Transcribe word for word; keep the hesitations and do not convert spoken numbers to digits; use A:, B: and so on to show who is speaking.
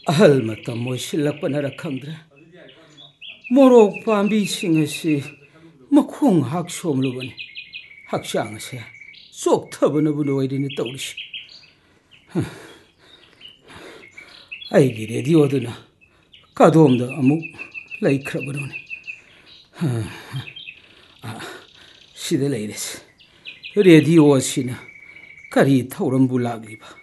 A: ꯑꯍꯜ ꯃꯇꯝ ꯑꯣꯏꯁꯤꯜꯂꯛꯄꯅꯔ ꯈꯪꯗ꯭ꯔꯦ ꯃꯣꯔꯣꯛ ꯄꯥꯝꯕꯤꯁꯤꯡ ꯑꯁꯤ ꯃꯈꯣꯡ ꯉꯥꯏꯍꯥꯛ ꯁꯣꯝꯂꯨꯕꯅꯤ ꯍꯛꯆꯥꯡ ꯑꯁꯦ ꯆꯣꯛꯊꯕꯅꯕꯨ ꯂꯣꯏꯔꯦꯅꯦ ꯇꯧꯔꯤꯁꯤ ꯑꯩꯒꯤ ꯔꯦꯗꯤꯑꯣꯗꯨꯅ ꯀꯗꯣꯝꯗ ꯑꯃꯨꯛ ꯂꯩꯈ꯭ꯔꯕꯅꯣꯅꯦ ꯁꯤꯗ ꯂꯩꯔꯦꯁꯦ ꯔꯦꯗꯤꯑꯣ ꯑꯁꯤꯅ ꯀꯔꯤ ꯊꯧꯔꯝꯕꯨ ꯂꯥꯛꯂꯤꯕ